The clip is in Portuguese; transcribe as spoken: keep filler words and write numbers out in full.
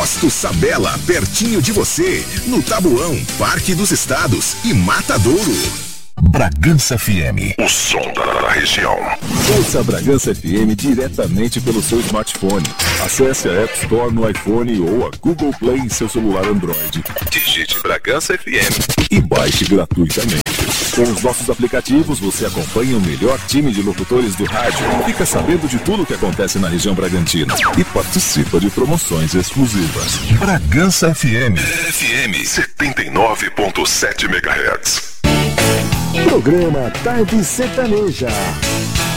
Posto Sabela, pertinho de você, no Tabuão, Parque dos Estados e Matadouro. Bragança F M, o som da região. Ouça a Bragança F M diretamente pelo seu smartphone. Acesse a App Store no iPhone ou a Google Play em seu celular Android. Digite Bragança F M e baixe gratuitamente. Com os nossos aplicativos, você acompanha o melhor time de locutores do rádio, fica sabendo de tudo o que acontece na região Bragantina e participa de promoções exclusivas. Bragança F M, F M setenta e nove ponto sete megahertz. Programa Tarde Sertaneja.